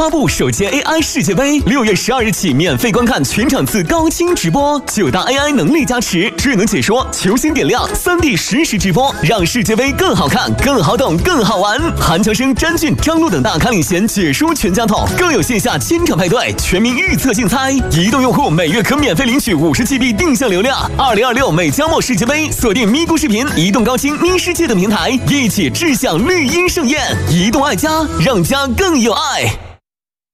发布首届 AI 世界杯，6月12日起免费观看全场次高清直播，9大 AI 能力加持，智能解说，球星点亮，3D 实时直播，让世界杯更好看、更好懂、更好玩。韩乔生、詹俊、张璐等大咖领衔解说全家桶，更有线下千场派对，全民预测竞猜。移动用户每月可免费领取50GB 定向流量。2026美加墨世界杯，锁定咪咕视频、移动高清咪世界等平台，一起志向绿茵盛宴。移动爱家，让家更有爱。